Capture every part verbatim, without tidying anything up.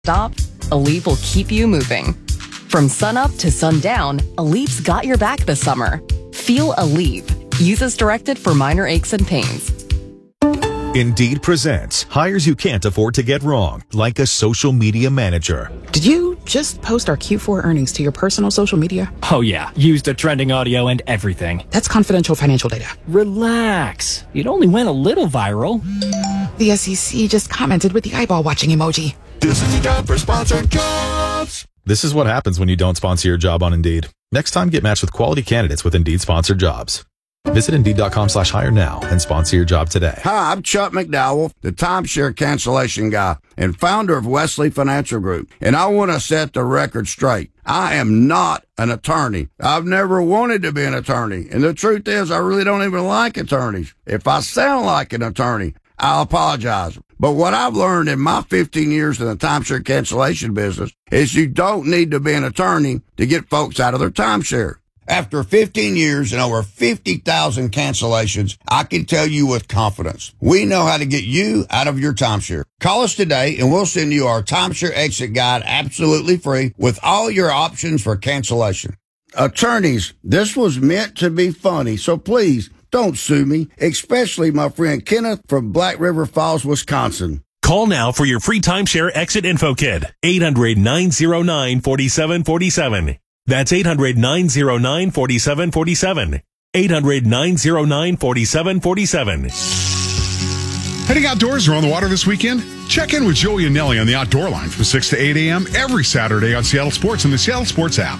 Stop, Aleve will keep you moving. From sunup to sundown, Aleve's got your back this summer. Feel Aleve. Use as directed for minor aches and pains. Indeed presents hires you can't afford to get wrong, like a social media manager. Did you just post our Q four earnings to your personal social media? Oh yeah, used the trending audio and everything. That's confidential financial data. Relax. It only went a little viral. The S E C just commented with the eyeball watching emoji. This is the job for sponsored jobs. This is what happens when you don't sponsor your job on Indeed. Next time, get matched with quality candidates with Indeed sponsored jobs. Visit Indeed.com slash hire now and sponsor your job today. Hi, I'm Chuck McDowell, the timeshare cancellation guy and founder of Wesley Financial Group. And I want to set the record straight. I am not an attorney. I've never wanted to be an attorney. And the truth is, I really don't even like attorneys. If I sound like an attorney, I'll apologize. But what I've learned in my fifteen years in the timeshare cancellation business is you don't need to be an attorney to get folks out of their timeshare. After fifteen years and over fifty thousand cancellations, I can tell you with confidence, we know how to get you out of your timeshare. Call us today and we'll send you our timeshare exit guide absolutely free with all your options for cancellation. Attorneys, this was meant to be funny, so please don't sue me, especially my friend Kenneth from Black River Falls, Wisconsin. Call now for your free timeshare exit info kit. eight hundred, nine oh nine, four seven four seven. That's eight hundred, nine oh nine, four seven four seven. eight hundred, nine oh nine, four seven four seven. Heading outdoors or on the water this weekend? Check in with Joey and Nelly on the Outdoor Line from six to eight a.m. every Saturday on Seattle Sports and the Seattle Sports app.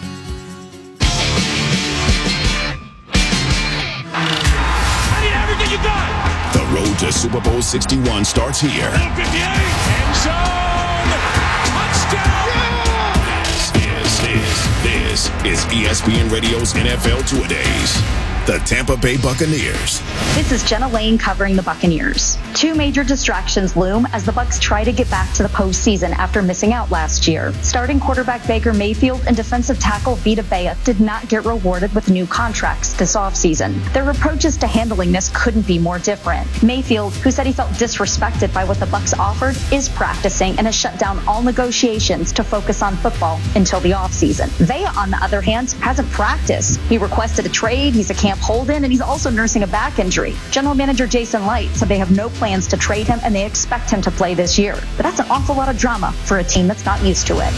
I need everything you got. The road to Super Bowl sixty-one starts here. End zone. Touchdown. This is, this is E S P N Radio's N F L Two-A-Days. The Tampa Bay Buccaneers. This is Jenna Lane covering the Buccaneers. Two major distractions loom as the Bucs try to get back to the postseason after missing out last year. Starting quarterback Baker Mayfield and defensive tackle Vita Vea did not get rewarded with new contracts this offseason. Their approaches to handling this couldn't be more different. Mayfield, who said he felt disrespected by what the Bucs offered, is practicing and has shut down all negotiations to focus on football until the offseason. Vea, on the other hand, hasn't practiced. He requested a trade. He's a camp hold-in, and he's also nursing a back injury. General manager Jason Light said they have no plans to trade him, and they expect him to play this year. But that's an awful lot of drama for a team that's not used to it.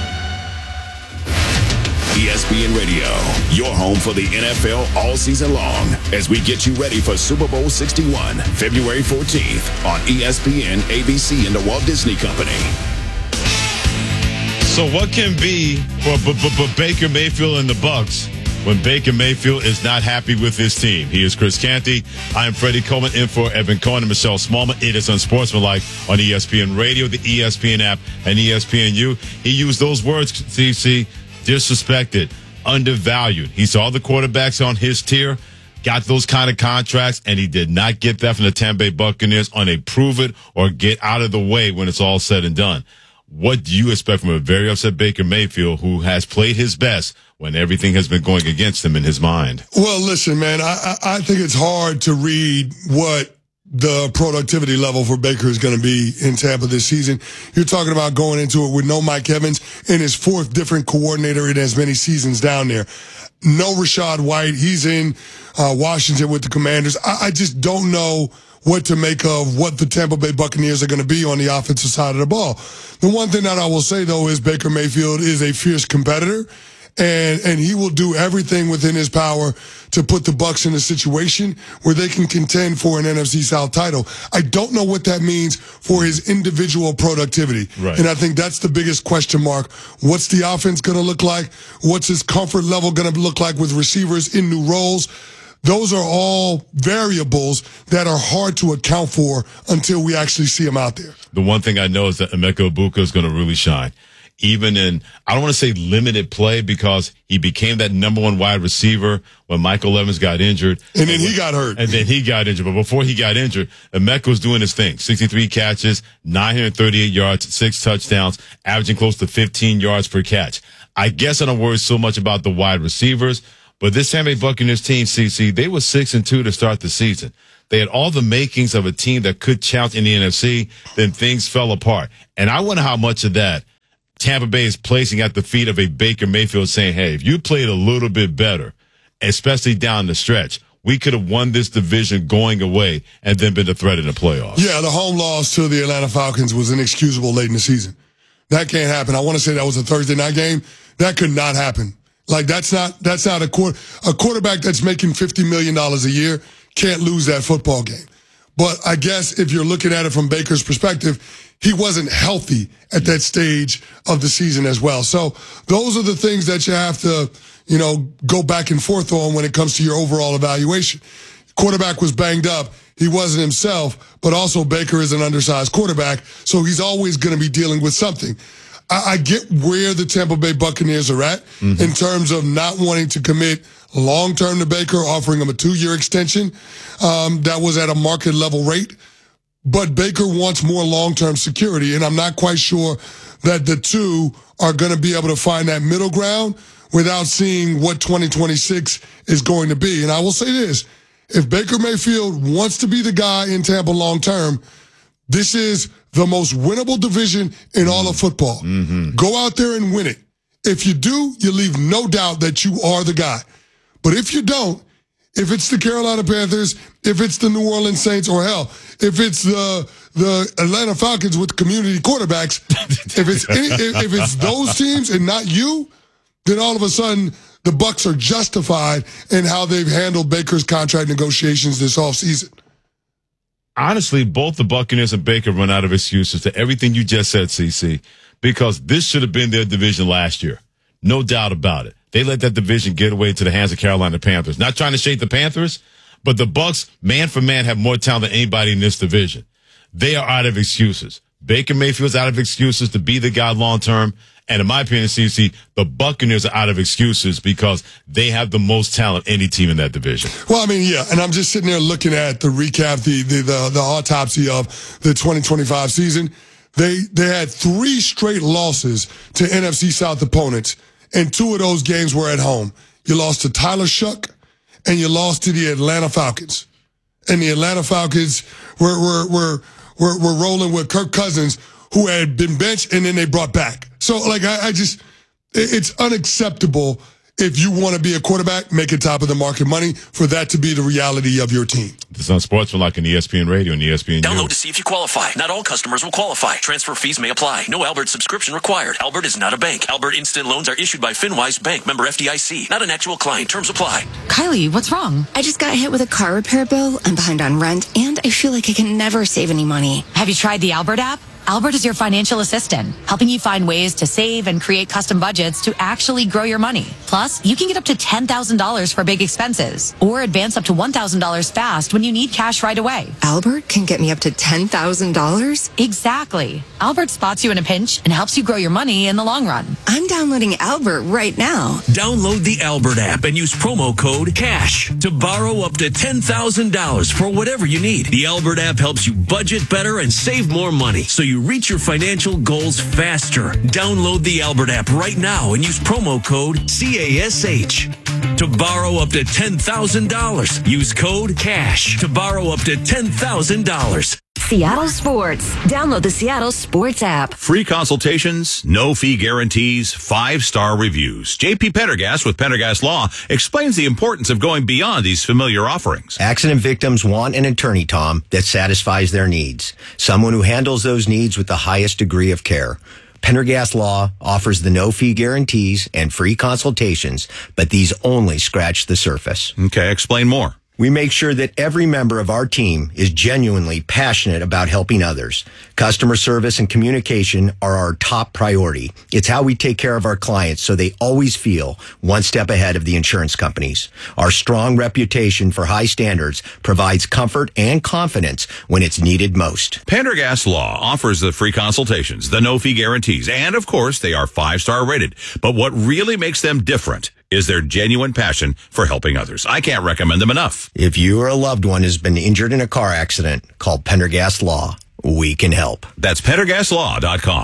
E S P N Radio, your home for the N F L all season long, as we get you ready for Super Bowl sixty-one, February fourteenth on E S P N, A B C, and the Walt Disney Company. So what can be for B- B- B- Baker Mayfield and the Bucs when Baker Mayfield is not happy with his team? He is Chris Canty. I am Freddie Coleman in for Evan Cohen and Michelle Smallman. It is Unsportsmanlike on E S P N Radio, the E S P N app, and E S P N U. He used those words, C C, disrespected, undervalued. He saw the quarterbacks on his tier, got those kind of contracts, and he did not get that from the Tampa Bay Buccaneers on a prove it or get out of the way when it's all said and done. What do you expect from a very upset Baker Mayfield who has played his best when everything has been going against him in his mind? Well, listen, man, I, I, I think it's hard to read what the productivity level for Baker is going to be in Tampa this season. You're talking about going into it with no Mike Evans and his fourth different coordinator in as many seasons down there. No Rachaad White. He's in uh, Washington with the Commanders. I, I just don't know what to make of what the Tampa Bay Buccaneers are going to be on the offensive side of the ball. The one thing that I will say, though, is Baker Mayfield is a fierce competitor, and and he will do everything within his power to put the Bucs in a situation where they can contend for an N F C South title. I don't know what that means for his individual productivity. Right. And I think that's the biggest question mark. What's the offense going to look like? What's his comfort level going to look like with receivers in new roles? Those are all variables that are hard to account for until we actually see him out there. The one thing I know is that Emeka Egbuka is going to really shine. Even in, I don't want to say limited play because he became that number one wide receiver when Michael Evans got injured. And then he got hurt. And then he got injured. But before he got injured, Emeka was doing his thing. sixty-three catches, nine hundred thirty-eight yards, six touchdowns, averaging close to fifteen yards per catch. I guess I don't worry so much about the wide receivers. But this Tampa Bay Buccaneers team, C C, they were six and two to start the season. They had all the makings of a team that could challenge in the N F C. Then things fell apart. And I wonder how much of that Tampa Bay is placing at the feet of a Baker Mayfield saying, hey, if you played a little bit better, especially down the stretch, we could have won this division going away and then been a threat in the playoffs. Yeah, the home loss to the Atlanta Falcons was inexcusable late in the season. That can't happen. I want to say that was a Thursday night game. That could not happen. Like, that's not that's not a quarter, a quarterback that's making fifty million dollars a year can't lose that football game. But I guess if you're looking at it from Baker's perspective, he wasn't healthy at that stage of the season as well. So those are the things that you have to, you know, go back and forth on when it comes to your overall evaluation. Quarterback was banged up. He wasn't himself, but also Baker is an undersized quarterback, so he's always going to be dealing with something. I, I get where the Tampa Bay Buccaneers are at mm-hmm. in terms of not wanting to commit long-term to Baker, offering him a two-year extension um, that was at a market-level rate. But Baker wants more long-term security, and I'm not quite sure that the two are going to be able to find that middle ground without seeing what twenty twenty-six is going to be. And I will say this. If Baker Mayfield wants to be the guy in Tampa long-term, this is the most winnable division in all of football. Mm-hmm. Go out there and win it. If you do, you leave no doubt that you are the guy. But if you don't, if it's the Carolina Panthers, if it's the New Orleans Saints, or hell, if it's the the Atlanta Falcons with community quarterbacks, if it's any, if, if it's those teams and not you, then all of a sudden the Bucs are justified in how they've handled Baker's contract negotiations this offseason. Honestly, both the Buccaneers and Baker run out of excuses to everything you just said, C C, because this should have been their division last year. No doubt about it. They let that division get away to the hands of Carolina Panthers. Not trying to shake the Panthers, but the Bucs, man for man, have more talent than anybody in this division. They are out of excuses. Baker Mayfield's out of excuses to be the guy long term. And in my opinion, C C, the Buccaneers are out of excuses because they have the most talent any team in that division. Well, I mean, yeah, and I'm just sitting there looking at the recap, the the the, the autopsy of the twenty twenty-five season. They they had three straight losses to N F C South opponents, and two of those games were at home. You lost to Tyler Shuck, and you lost to the Atlanta Falcons. And the Atlanta Falcons were were were were, were rolling with Kirk Cousins, who had been benched and then they brought back. So, like, I, I just, it's unacceptable if you want to be a quarterback, make it top of the market money, for that to be the reality of your team. This is on Sportsman, like in E S P N Radio and E S P N Download U. to see if you qualify. Not all customers will qualify. Transfer fees may apply. No Albert subscription required. Albert is not a bank. Albert Instant Loans are issued by FinWise Bank, member F D I C. Not an actual client. Terms apply. Kylie, what's wrong? I just got hit with a car repair bill. I'm behind on rent, and I feel like I can never save any money. Have you tried the Albert app? Albert is your financial assistant, helping you find ways to save and create custom budgets to actually grow your money. Plus, you can get up to ten thousand dollars for big expenses or advance up to one thousand dollars fast when you need cash right away. Albert can get me up to ten thousand dollars? Exactly. Albert spots you in a pinch and helps you grow your money in the long run. I'm downloading Albert right now. Download the Albert app and use promo code CASH to borrow up to ten thousand dollars for whatever you need. The Albert app helps you budget better and save more money, so you reach your financial goals faster. Download the Albert app right now and use promo code C A S H to borrow up to ten thousand dollars. Use code CASH to borrow up to ten thousand dollars. Seattle Sports. Download the Seattle Sports app. Free consultations, no fee guarantees, five-star reviews. J P Pendergast with Pendergast Law explains the importance of going beyond these familiar offerings. Accident victims want an attorney, Tom, that satisfies their needs. Someone who handles those needs with the highest degree of care. Pendergast Law offers the no-fee guarantees and free consultations, but these only scratch the surface. Okay, explain more. We make sure that every member of our team is genuinely passionate about helping others. Customer service and communication are our top priority. It's how we take care of our clients so they always feel one step ahead of the insurance companies. Our strong reputation for high standards provides comfort and confidence when it's needed most. Pendergast Law offers the free consultations, the no-fee guarantees, and of course, they are five-star rated. But what really makes them different is their genuine passion for helping others. I can't recommend them enough. If you or a loved one has been injured in a car accident, call Pendergast Law. We can help. That's Pendergast Law dot com.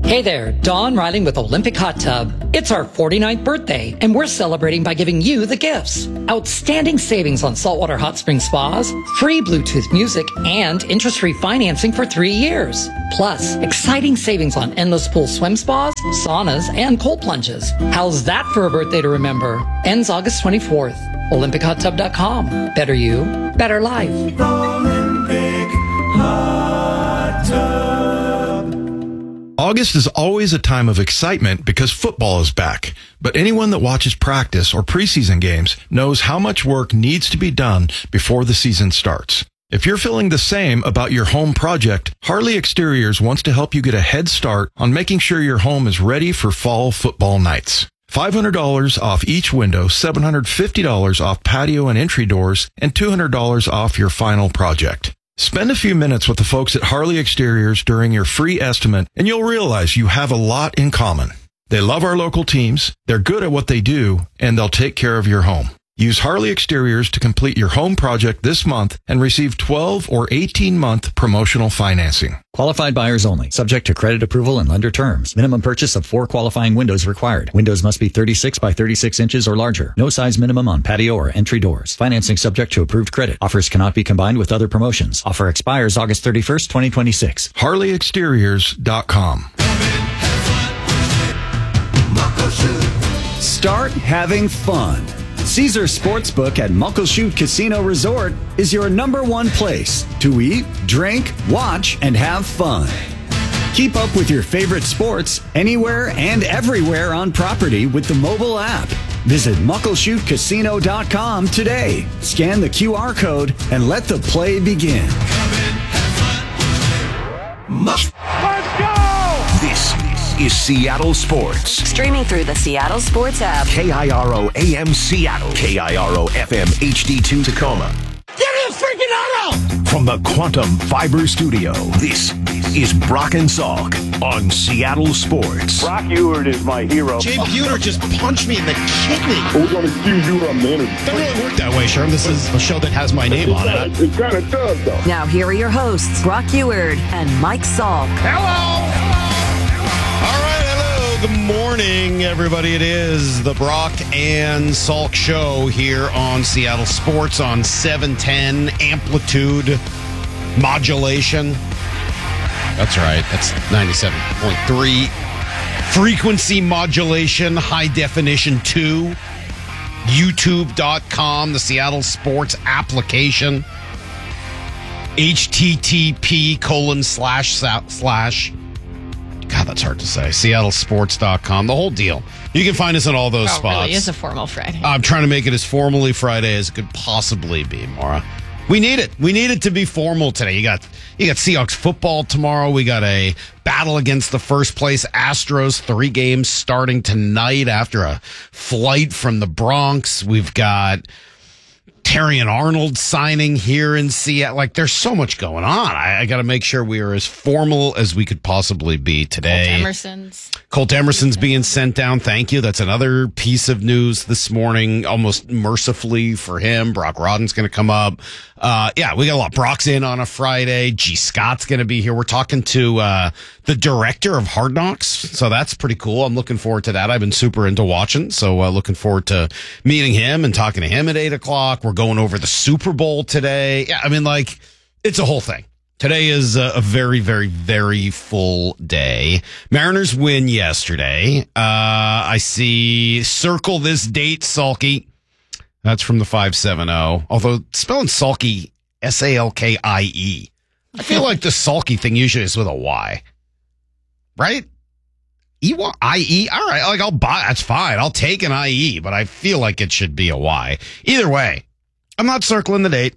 Hey there, Dawn Riley with Olympic Hot Tub. It's our forty-ninth birthday, and we're celebrating by giving you the gifts. Outstanding savings on saltwater hot spring spas, free Bluetooth music, and interest-free financing for three years. Plus, exciting savings on endless pool swim spas, saunas, and cold plunges. How's that for a birthday to remember? Ends August twenty-fourth. Olympic Hot Tub dot com. Better you, better life. Olympic Hot Tub. August is always a time of excitement because football is back. But anyone that watches practice or preseason games knows how much work needs to be done before the season starts. If you're feeling the same about your home project, Harley Exteriors wants to help you get a head start on making sure your home is ready for fall football nights. five hundred dollars off each window, seven hundred fifty dollars off patio and entry doors, and two hundred dollars off your final project. Spend a few minutes with the folks at Harley Exteriors during your free estimate, and you'll realize you have a lot in common. They love our local teams, they're good at what they do, and they'll take care of your home. Use Harley Exteriors to complete your home project this month and receive twelve or eighteen month promotional financing. Qualified buyers only. Subject to credit approval and lender terms. Minimum purchase of four qualifying windows required. Windows must be thirty-six by thirty-six inches or larger. No size minimum on patio or entry doors. Financing subject to approved credit. Offers cannot be combined with other promotions. Offer expires August thirty-first, twenty twenty-six. Harley Exteriors dot com. Start having fun. Caesar Sportsbook at Muckleshoot Casino Resort is your number one place to eat, drink, watch, and have fun. Keep up with your favorite sports anywhere and everywhere on property with the mobile app. Visit Muckleshoot Casino dot com today. Scan the Q R code and let the play begin. Let's go! This is Seattle Sports. Streaming through the Seattle Sports app. K I R O A M Seattle. K I R O F M H D two Tacoma. Get me a freaking auto! From the Quantum Fiber Studio, this is Brock and Salk on Seattle Sports. Brock Ewert is my hero. Jay Buhner just punched me in the kidney. We're going to accuse you of management. Doesn't really work that way, Sherm. This is a show that has my name on it. It kind of does, though. Now here are your hosts, Brock Ewert and Mike Salk. Hello! All right, hello. Good morning, everybody. It is the Brock and Salk Show here on Seattle Sports on seven ten amplitude modulation. That's right. That's ninety-seven point three. Frequency modulation, high definition two. YouTube dot com, the Seattle Sports application. H T T P colon slash slash. God, that's hard to say. Seattle Sports dot com, the whole deal. You can find us in all those oh, spots. Really is a formal Friday. I'm trying to make it as formally Friday as it could possibly be, Maura. We need it. We need it to be formal today. You got you got Seahawks football tomorrow. We got a battle against the first place Astros. Three games starting tonight after a flight from the Bronx. We've got Terrion Arnold signing here in Seattle. Like, there's so much going on. I, I got to make sure we are as formal as we could possibly be today. Colt Emerson's. Colt Emerson's being sent down. Thank you. That's another piece of news this morning, almost mercifully for him. Brock Rodden's going to come up. Uh, yeah, we got a lot. Brock's in on a Friday. G. Scott's going to be here. We're talking to uh, the director of Hard Knocks, so that's pretty cool. I'm looking forward to that. I've been super into watching, so uh, looking forward to meeting him and talking to him at eight o'clock. We're going over the Super Bowl today. Yeah, I mean, like, it's a whole thing. Today is a, a very, very, very full day. Mariners win yesterday. Uh, I see circle this date, Salky. That's from the five seven zero. Although spelling Salky, S A L K I E. I feel like the Salky thing usually is with a Y. Right? E Y I E? All right. Like, I'll buy, that's fine. I'll take an I E, but I feel like it should be a Y. Either way, I'm not circling the date.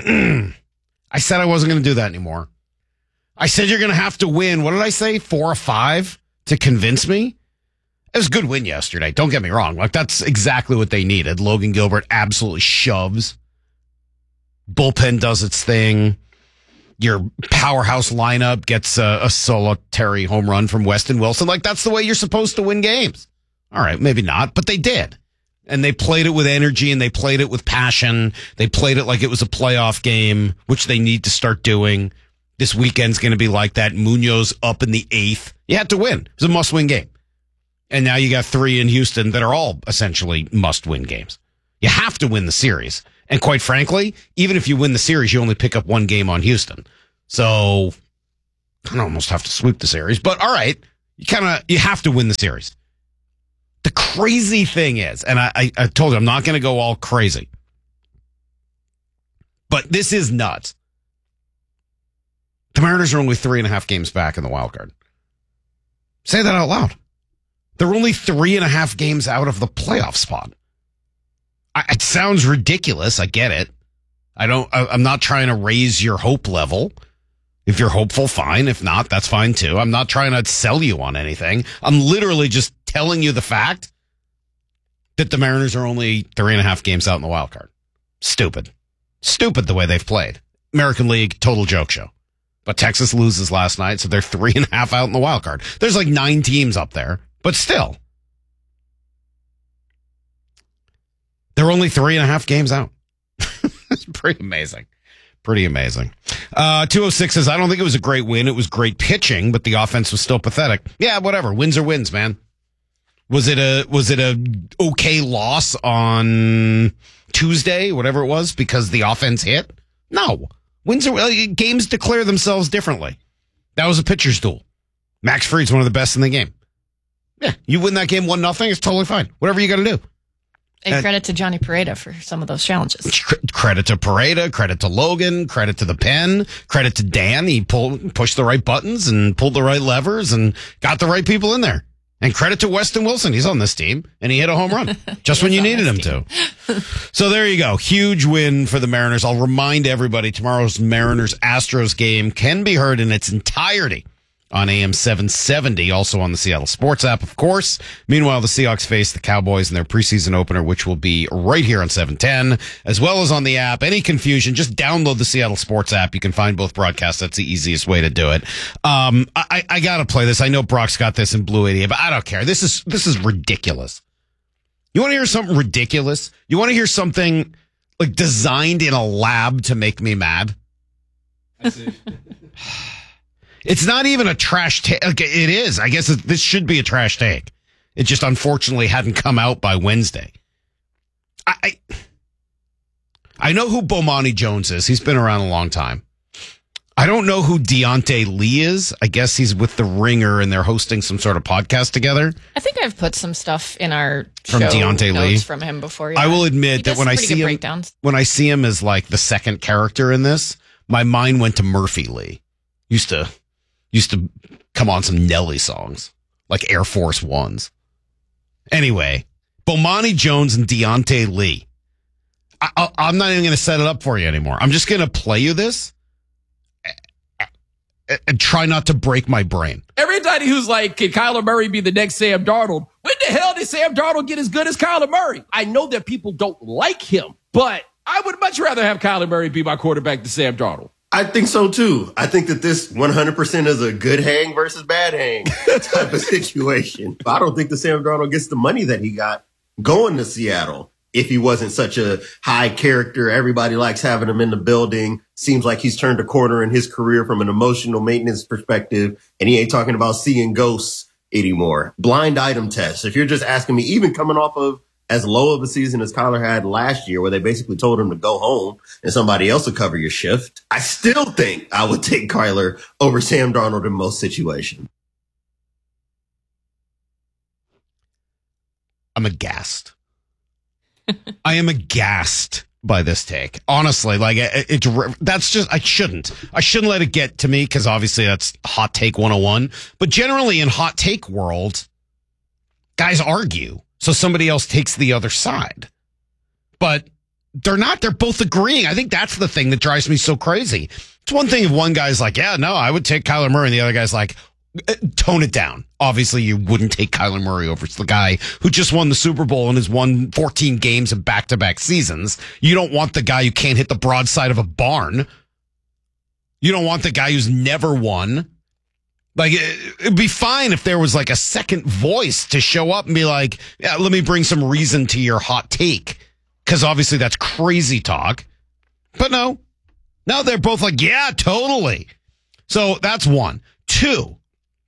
I said I wasn't going to do that anymore. I said you're going to have to win. What did I say? Four or five to convince me? It was a good win yesterday. Don't get me wrong. Like, that's exactly what they needed. Logan Gilbert absolutely shoves. Bullpen does its thing. Your powerhouse lineup gets a, a solitary home run from Weston Wilson. Like, that's the way you're supposed to win games. All right, maybe not, but they did. And they played it with energy and they played it with passion. They played it like it was a playoff game, which they need to start doing. This weekend's going to be like that. Munoz up in the eighth. You had to win. It was a must-win game. And now you got three in Houston that are all essentially must-win games. You have to win the series. And quite frankly, even if you win the series, you only pick up one game on Houston. So I almost have to sweep the series. But all right, you kind of you have to win the series. The crazy thing is, and I, I, I told you I'm not going to go all crazy, but this is nuts. The Mariners are only three and a half games back in the wild card. Say that out loud. They're only three and a half games out of the playoff spot. I, it sounds ridiculous. I get it. I don't, I, I'm not trying to raise your hope level. If you're hopeful, fine. If not, that's fine too. I'm not trying to sell you on anything. I'm literally just telling you the fact that the Mariners are only three and a half games out in the wild card. Stupid. Stupid the way they've played. American League, total joke show. But Texas loses last night, so they're three and a half out in the wild card. There's like nine teams up there, but still. They're only three and a half games out. It's pretty amazing. Pretty amazing. Uh, two oh six says, I don't think it was a great win. It was great pitching, but the offense was still pathetic. Yeah, whatever. Wins are wins, man. Was it a, was it a okay loss on Tuesday, whatever it was, because the offense hit? No. Wins are, games declare themselves differently. That was a pitcher's duel. Max Fried's one of the best in the game. Yeah, you win that game one nothing, it's totally fine. Whatever you got to do. And uh, credit to Johnny Pareda for some of those challenges. Credit to Pareda, credit to Logan, credit to the pen, credit to Dan. He pulled, pushed the right buttons and pulled the right levers and got the right people in there. And credit to Weston Wilson. He's on this team, and he hit a home run just when you needed him team. to. So there you go. Huge win for the Mariners. I'll remind everybody, tomorrow's Mariners-Astros game can be heard in its entirety on A M seven seventy, also on the Seattle Sports app, of course. Meanwhile, the Seahawks face the Cowboys in their preseason opener, which will be right here on seven ten, as well as on the app. Any confusion, just download the Seattle Sports app. You can find both broadcasts. That's the easiest way to do it. Um, I, I got to play this. I know Brock's got this in Blue eighty-eight, but I don't care. This is, this is ridiculous. You want to hear something ridiculous? You want to hear something like designed in a lab to make me mad? I see. It's not even a trash take. Okay, it is. I guess this should be a trash take. It just unfortunately hadn't come out by Wednesday. I, I, I know who Bomani Jones is. He's been around a long time. I don't know who Deontay Lee is. I guess he's with The Ringer and they're hosting some sort of podcast together. I think I've put some stuff in our from show Deontay notes Lee from him before. Yeah. I will admit that when I see him, breakdowns. when I see him as like the second character in this, my mind went to Murphy Lee. Used to. Used to come on some Nelly songs, like Air Force Ones. Anyway, Bomani Jones and Deontay Lee. I, I, I'm not even going to set it up for you anymore. I'm just going to play you this and, and try not to break my brain. Everybody who's like, can Kyler Murray be the next Sam Darnold? When the hell did Sam Darnold get as good as Kyler Murray? I know that people don't like him, but I would much rather have Kyler Murray be my quarterback than Sam Darnold. I think so, too. I think that this one hundred percent is a good hang versus bad hang type of situation. I don't think that Sam Darnold gets the money that he got going to Seattle if he wasn't such a high character. Everybody likes having him in the building. Seems like he's turned a corner in his career from an emotional maintenance perspective, and he ain't talking about seeing ghosts anymore. Blind item test. If you're just asking me, even coming off of as low of a season as Kyler had last year, where they basically told him to go home and somebody else will cover your shift, I still think I would take Kyler over Sam Darnold in most situations. I'm aghast. I am aghast by this take. Honestly, like it, it's that's just I shouldn't. I shouldn't let it get to me because obviously that's hot take one oh one. But generally in hot take world, guys argue. So somebody else takes the other side. But they're not. They're both agreeing. I think that's the thing that drives me so crazy. It's one thing if one guy's like, yeah, no, I would take Kyler Murray. And the other guy's like, tone it down. Obviously, you wouldn't take Kyler Murray over the guy who just won the Super Bowl and has won fourteen games in back-to-back seasons. You don't want the guy who can't hit the broadside of a barn. You don't want the guy who's never won. Like, it'd be fine if there was like a second voice to show up and be like, yeah, let me bring some reason to your hot take. Because obviously that's crazy talk. But no. No, they're both like, yeah, totally. So that's one. Two,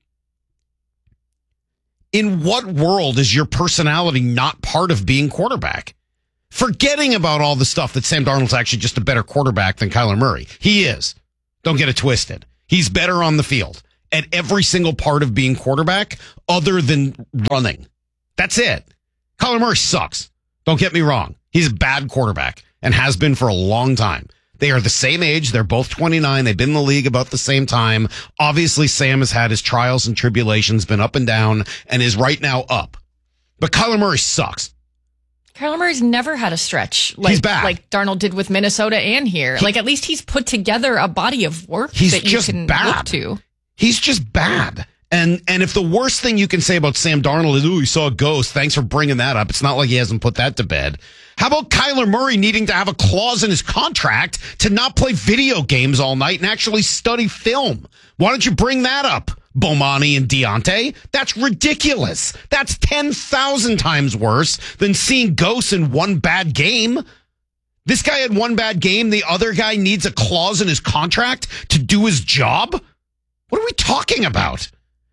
in what world is your personality not part of being quarterback? Forgetting about all the stuff that Sam Darnold's actually just a better quarterback than Kyler Murray. He is. Don't get it twisted. He's better on the field at every single part of being quarterback other than running. That's it. Kyler Murray sucks. Don't get me wrong. He's a bad quarterback and has been for a long time. They are the same age. They're both twenty-nine. They've been in the league about the same time. Obviously, Sam has had his trials and tribulations, been up and down, and is right now up. But Kyler Murray sucks. Kyler Murray's never had a stretch like, He's bad. like Darnold did with Minnesota and here. He, like, at least he's put together a body of work he's that you just can bad. look to. He's just bad. And and if the worst thing you can say about Sam Darnold is, oh, he saw a ghost, thanks for bringing that up. It's not like he hasn't put that to bed. How about Kyler Murray needing to have a clause in his contract to not play video games all night and actually study film? Why don't you bring that up, Bomani and Deontay? That's ridiculous. That's ten thousand times worse than seeing ghosts in one bad game. This guy had one bad game. The other guy needs a clause in his contract to do his job? What are we talking about?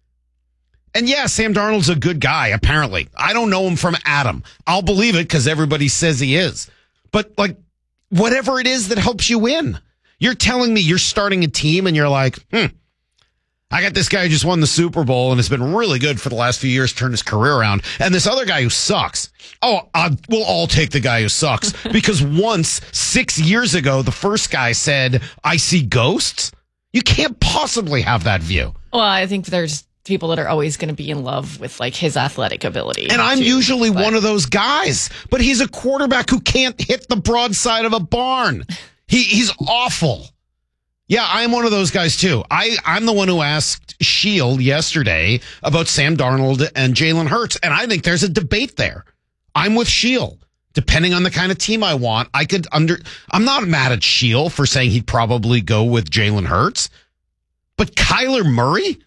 And yeah, Sam Darnold's a good guy, apparently. I don't know him from Adam. I'll believe it because everybody says he is. But, like, whatever it is that helps you win. You're telling me you're starting a team and you're like, hmm, I got this guy who just won the Super Bowl and has been really good for the last few years, turned his career around. And this other guy who sucks. Oh, uh, we'll all take the guy who sucks. Because once, six years ago, the first guy said, I see ghosts. You can't possibly have that view. Well, I think there's people that are always going to be in love with like his athletic ability. And I'm too, usually but. one of those guys, but he's a quarterback who can't hit the broadside of a barn. He he's awful. Yeah, I'm one of those guys too. I, I'm the one who asked Shield yesterday about Sam Darnold and Jalen Hurts, and I think there's a debate there. I'm with Shield. Depending on the kind of team I want, I could under. I'm not mad at Shield for saying he'd probably go with Jalen Hurts, but Kyler Murray.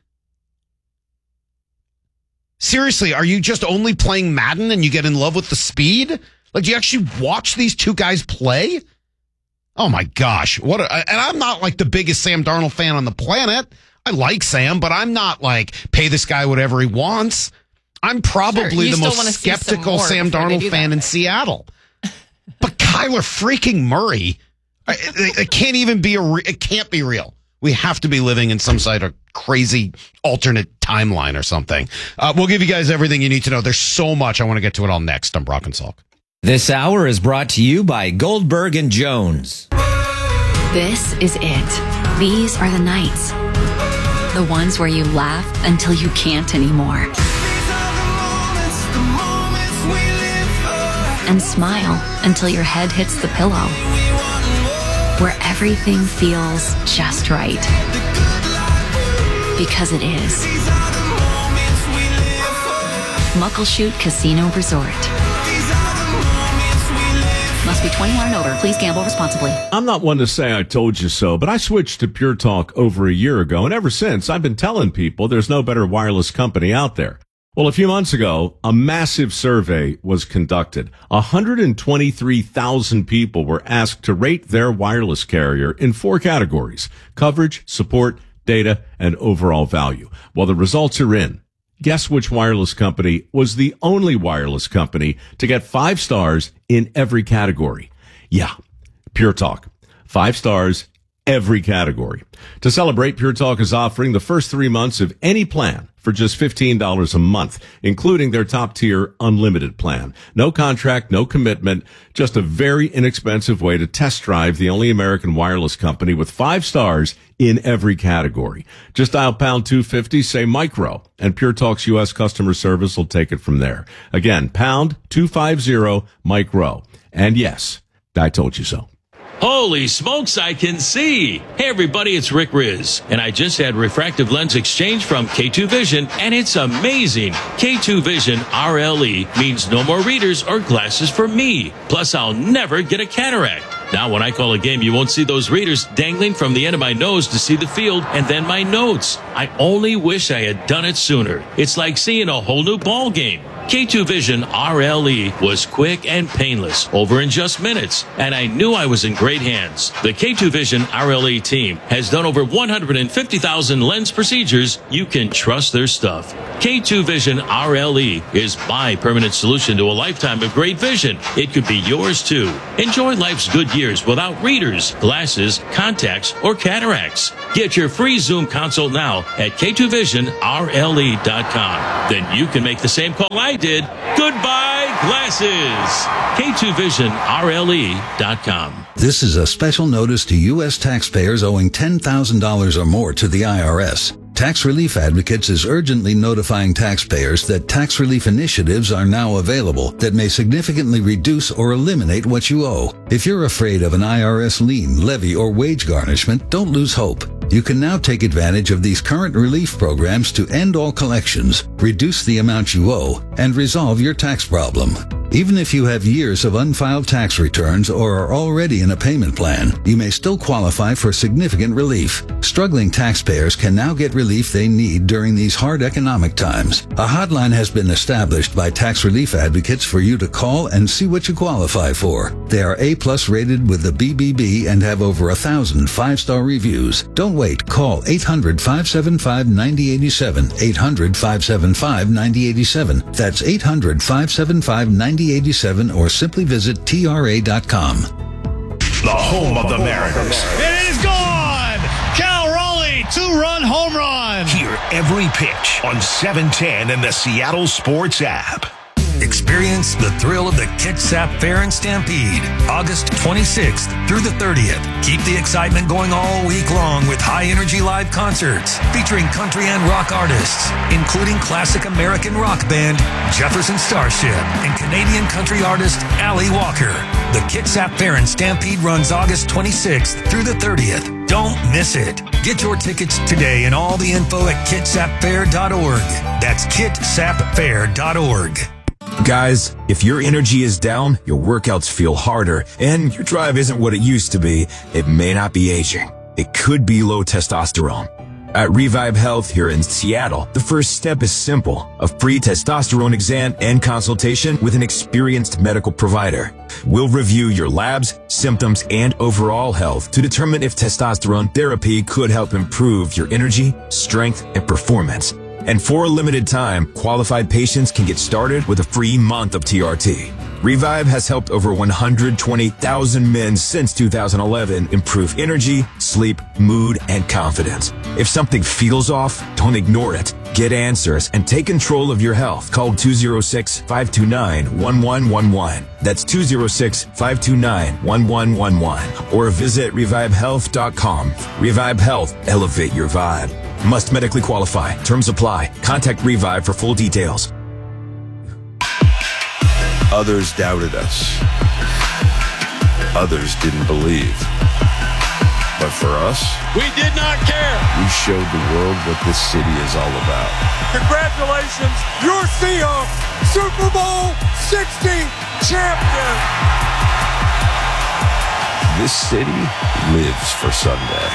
Seriously, are you just only playing Madden and you get in love with the speed? Like, do you actually watch these two guys play? Oh my gosh. What a, and I'm not like the biggest Sam Darnold fan on the planet. I like Sam, but I'm not like pay this guy whatever he wants. I'm probably sure, the most skeptical Sam Darnold fan in Seattle. But Kyler freaking Murray, it, it can't even be a, re- it can't be real. We have to be living in some sort of crazy alternate timeline or something. Uh, we'll give you guys everything you need to know. There's so much. I want to get to it all next on Brock and Salk. This hour is brought to you by Goldberg and Jones. This is it. These are the nights. The ones where you laugh until you can't anymore. And smile until your head hits the pillow. Where everything feels just right. Because it is. Muckleshoot Casino Resort. Must be twenty-one and over. Please gamble responsibly. I'm not one to say I told you so, but I switched to Pure Talk over a year ago, and ever since, I've been telling people there's no better wireless company out there. Well, a few months ago, a massive survey was conducted. one hundred twenty-three thousand people were asked to rate their wireless carrier in four categories: coverage, support, data, and overall value. Well, the results are in. Guess which wireless company was the only wireless company to get five stars in every category? Yeah, Pure Talk. Five stars, every category. To celebrate, Pure Talk is offering the first three months of any plan for just fifteen dollars a month, including their top-tier unlimited plan. No contract, no commitment, just a very inexpensive way to test drive the only American wireless company with five stars in every category. Just dial pound two fifty, say micro, and Pure Talk's U S customer service will take it from there. Again, pound two fifty, micro. And yes, I told you so. Holy smokes, I can see. Hey everybody, it's Rick Riz, and I just had refractive lens exchange from K two Vision, and it's amazing. K two Vision R L E means no more readers or glasses for me. Plus, I'll never get a cataract. Now, when I call a game, you won't see those readers dangling from the end of my nose to see the field and then my notes. I only wish I had done it sooner. It's like seeing a whole new ball game. K two Vision R L E was quick and painless, over in just minutes, and I knew I was in great hands. The K two Vision R L E team has done over one hundred fifty thousand lens procedures. You can trust their stuff. K two Vision R L E is my permanent solution to a lifetime of great vision. It could be yours too. Enjoy life's good years without readers, glasses, contacts, or cataracts. Get your free Zoom consult now at K two vision R L E dot com. Then you can make the same call I did. Goodbye, glasses. K two vision R L E dot com. This is a special notice to U S taxpayers owing ten thousand dollars or more to the I R S. Tax Relief Advocates is urgently notifying taxpayers that tax relief initiatives are now available that may significantly reduce or eliminate what you owe. If you're afraid of an I R S lien, levy, or wage garnishment, don't lose hope. You can now take advantage of these current relief programs to end all collections, reduce the amount you owe, and resolve your tax problem. Even if you have years of unfiled tax returns or are already in a payment plan, you may still qualify for significant relief. Struggling taxpayers can now get relief they need during these hard economic times. A hotline has been established by Tax Relief Advocates for you to call and see what you qualify for. They are A-plus rated with the B B B and have over a thousand five-star reviews. Don't wait. Call eight hundred, five seven five, nine zero eight seven, eight hundred, five seven five, nine zero eight seven. That's eight hundred, five seven five, nine zero eight seven, or simply visit T R A dot com. The home of the Mariners. It is gone! Cal Raleigh, two-run home run! Hear every pitch on seven ten and the Seattle Sports app. Experience the thrill of the Kitsap Fair and Stampede, August twenty-sixth through the thirtieth. Keep the excitement going all week long with high-energy live concerts featuring country and rock artists, including classic American rock band Jefferson Starship and Canadian country artist Allie Walker. The Kitsap Fair and Stampede runs August twenty-sixth through the thirtieth. Don't miss it. Get your tickets today and all the info at kitsap fair dot org. That's kitsap fair dot org. Guys, if your energy is down, your workouts feel harder, and your drive isn't what it used to be, it may not be aging. It could be low testosterone. At Revive Health here in Seattle, the first step is simple: a free testosterone exam and consultation with an experienced medical provider. We'll review your labs, symptoms, and overall health to determine if testosterone therapy could help improve your energy, strength, and performance. And for a limited time, qualified patients can get started with a free month of T R T. Revive has helped over one hundred twenty thousand men since two thousand eleven improve energy, sleep, mood, and confidence. If something feels off, don't ignore it. Get answers and take control of your health. Call two oh six, five two nine, one one one one. That's two oh six, five two nine, one one one one. Or visit revive health dot com. Revive Health. Elevate your vibe. Must medically qualify. Terms apply. Contact Revive for full details. Others doubted us. Others didn't believe. But for us, We did not care. we showed the world what this city is all about. Congratulations, your Seahawks Super Bowl sixty champion. This city lives for Sunday.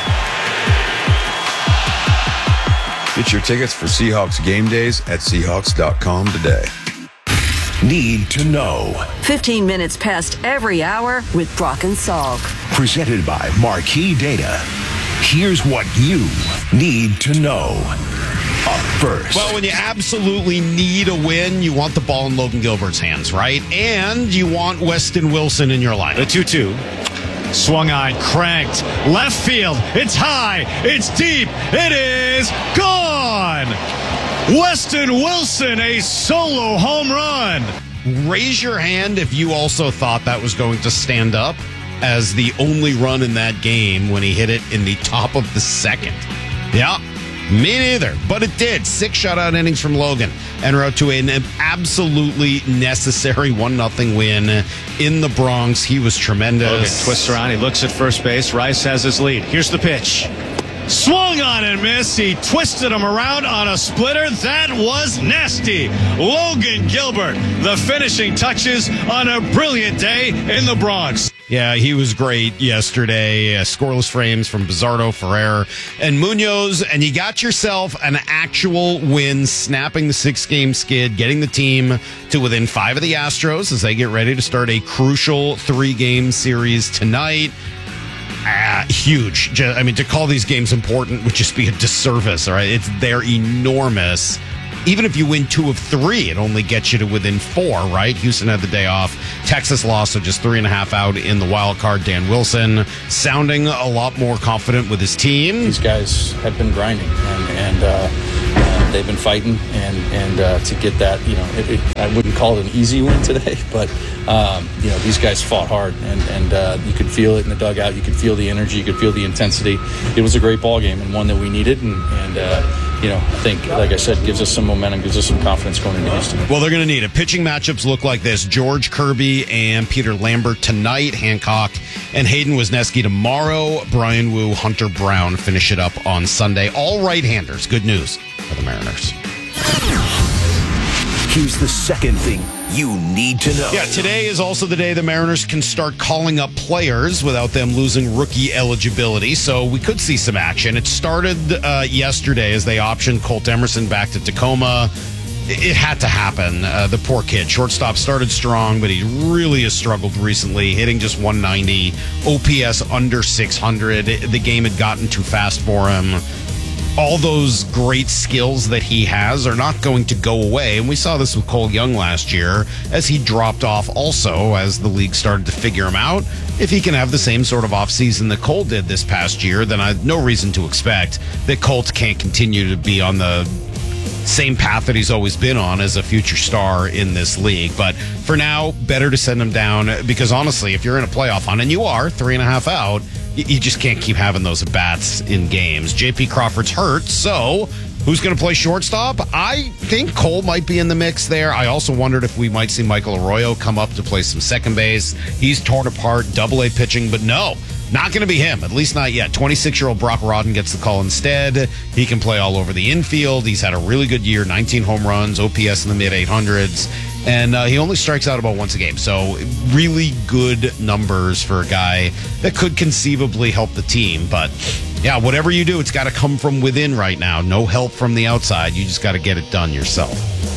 Get your tickets for Seahawks game days at seahawks dot com today. Need to know. fifteen minutes past every hour with Brock and Salk. Presented by Marquee Data. Here's what you need to know. Up first. Well, when you absolutely need a win, you want the ball in Logan Gilbert's hands, right? And you want Weston Wilson in your lineup. The two two. Swung on, cranked, left field. It's high, it's deep, it is gone! Weston Wilson, a solo home run. Raise your hand if you also thought that was going to stand up as the only run in that game when he hit it in the top of the second. Yeah, me neither, but it did. Six shutout innings from Logan and route to an absolutely necessary one nothing win in the Bronx. He was tremendous. Logan twists around, he looks at first base. Rice has his lead. Here's the pitch. Swung on and missed. He twisted him around on a splitter. That was nasty. Logan Gilbert, the finishing touches on a brilliant day in the Bronx. Yeah, he was great yesterday. Uh, scoreless frames from Bizardo, Ferrer, and Munoz. And you got yourself an actual win, snapping the six-game skid, getting the team to within five of the Astros as they get ready to start a crucial three-game series tonight. Ah, huge. I mean, to call these games important would just be a disservice, all right? It's, they're enormous. Even if you win two of three, it only gets you to within four, right? Houston had the day off. Texas lost, so just three and a half out in the wild card. Dan Wilson sounding a lot more confident with his team. These guys have been grinding, and, and uh, uh, they've been fighting, and and uh, to get that, you know, it, it, I wouldn't call it an easy win today, but um, you know, these guys fought hard, and and uh, you could feel it in the dugout. You could feel the energy. You could feel the intensity. It was a great ball game, and one that we needed, and and. Uh, You know, I think, like I said, gives us some momentum, gives us some confidence going into Houston. Well, they're going to need it. Pitching matchups look like this. George Kirby and Peter Lambert tonight. Hancock and Hayden Wesneski tomorrow. Brian Wu, Hunter Brown finish it up on Sunday. All right-handers. Good news for the Mariners. Here's the second thing you need to know. Yeah, today is also the day the Mariners can start calling up players without them losing rookie eligibility, so we could see some action. It started uh, yesterday as they optioned Colt Emerson back to Tacoma. It had to happen. Uh, the poor kid. Shortstop started strong, but he really has struggled recently, hitting just one ninety, O P S under six hundred. The game had gotten too fast for him. All those great skills that he has are not going to go away. And we saw this with Cole Young last year as he dropped off also as the league started to figure him out. If he can have the same sort of offseason that Cole did this past year, then I have no reason to expect that Colt can't continue to be on the same path that he's always been on as a future star in this league. But for now, better to send him down because honestly, if you're in a playoff hunt, and you are three and a half out, you just can't keep having those at-bats in games. J P Crawford's hurt, so who's going to play shortstop? I think Cole might be in the mix there. I also wondered if we might see Michael Arroyo come up to play some second base. He's torn apart, double-A pitching, but no, not going to be him, at least not yet. twenty-six-year-old Brock Rodden gets the call instead. He can play all over the infield. He's had a really good year, nineteen home runs, O P S in the mid eight hundreds. And uh, he only strikes out about once a game. So really good numbers for a guy that could conceivably help the team. But yeah, whatever you do, it's got to come from within right now. No help from the outside. You just got to get it done yourself.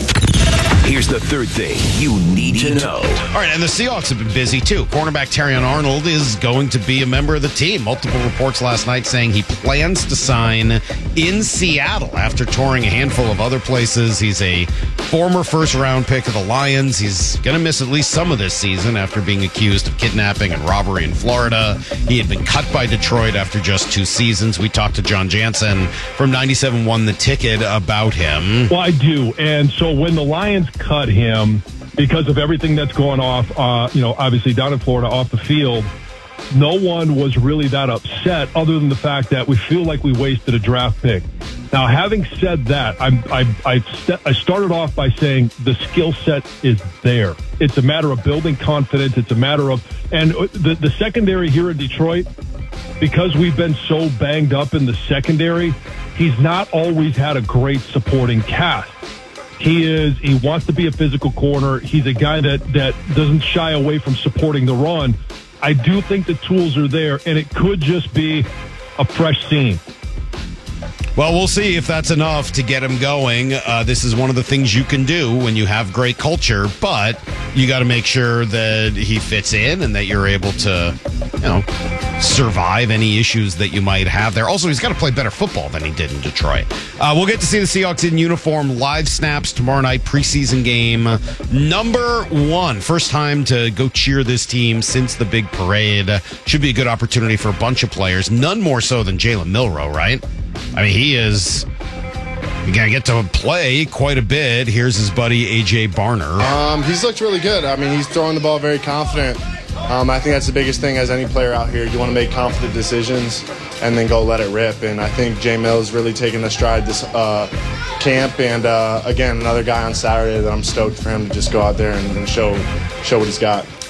Here's the third thing you need to know. All right, and the Seahawks have been busy too. Cornerback Terrion Arnold is going to be a member of the team. Multiple reports last night saying he plans to sign in Seattle after touring a handful of other places. He's a former first-round pick of the Lions. He's going to miss at least some of this season after being accused of kidnapping and robbery in Florida. He had been cut by Detroit after just two seasons. We talked to John Jansen from ninety-seven one The Ticket about him. Well, I do. And so when the Lions cut him because of everything that's going off, uh, you know, obviously down in Florida off the field, no one was really that upset other than the fact that we feel like we wasted a draft pick. Now, having said that, I'm, I, I, st- I started off by saying the skill set is there. It's a matter of building confidence. It's a matter of, and the, the secondary here in Detroit, because we've been so banged up in the secondary, he's not always had a great supporting cast. He is, he wants to be a physical corner. He's a guy that, that doesn't shy away from supporting the run. I do think the tools are there, and it could just be a fresh scene. Well, we'll see if that's enough to get him going. Uh, this is one of the things you can do when you have great culture, but you got to make sure that he fits in and that you're able to, you know, survive any issues that you might have there. Also, he's got to play better football than he did in Detroit. Uh, we'll get to see the Seahawks in uniform, live snaps tomorrow night, preseason game. Number one, first time to go cheer this team since the big parade. Should be a good opportunity for a bunch of players, none more so than Jalen Milroe, right? I mean, he is going to get to play quite a bit. Here's his buddy, A J Barner. Um, he's looked really good. I mean, he's throwing the ball very confident. Um, I think that's the biggest thing as any player out here. You want to make confident decisions and then go let it rip. And I think J Mill's really taken a stride this uh, camp. And, uh, again, another guy on Saturday that I'm stoked for him to just go out there and, and show show what he's got.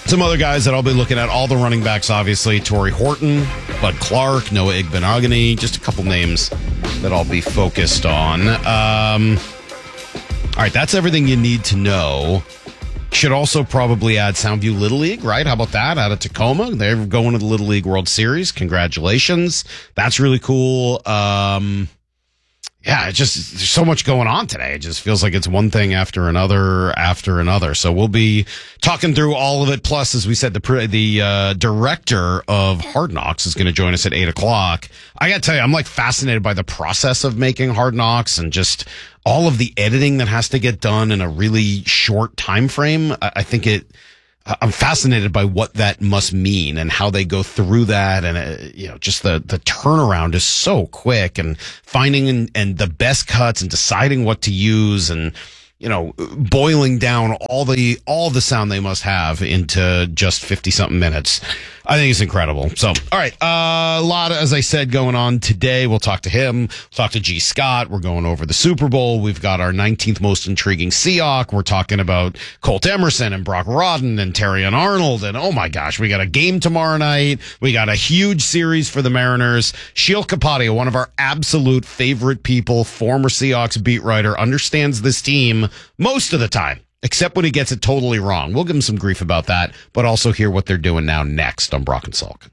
Some other guys that I'll be looking at, all the running backs, obviously. Torrey Horton, Bud Clark, Noah Igbenogany, just a couple names that I'll be focused on. Um, all right, that's everything you need to know. Should also probably add Soundview Little League, right? How about that? Out of Tacoma. They're going to the Little League World Series. Congratulations. That's really cool. Um, yeah, it's just, there's so much going on today. It just feels like it's one thing after another after another. So we'll be talking through all of it. Plus, as we said, the the uh, director of Hard Knocks is going to join us at eight o'clock. I got to tell you, I'm like fascinated by the process of making Hard Knocks and just all of the editing that has to get done in a really short time frame. I, I think it, I'm fascinated by what that must mean and how they go through that. And, uh, you know, just the, the turnaround is so quick, and finding and, and the best cuts and deciding what to use, and, you know, boiling down all the, all the sound they must have into just fifty something minutes. I think it's incredible. So, all right. Uh, a lot, of, as I said, going on today. We'll talk to him. We'll talk to G. Scott. We're going over the Super Bowl. We've got our nineteenth most intriguing Seahawk. We're talking about Colt Emerson and Brock Rodden and Terrion Arnold. And oh my gosh, we got a game tomorrow night. We got a huge series for the Mariners. Sheil Kapadia, one of our absolute favorite people, former Seahawks beat writer, understands this team most of the time, except when he gets it totally wrong. We'll give him some grief about that, but also hear what they're doing now next on Brock and Salk.